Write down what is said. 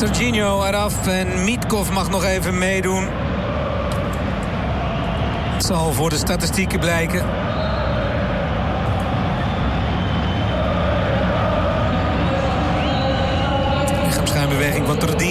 Serginho eraf en Mitkov mag nog even meedoen. Het zal voor de statistieken blijken. Lichaamsschijnbeweging van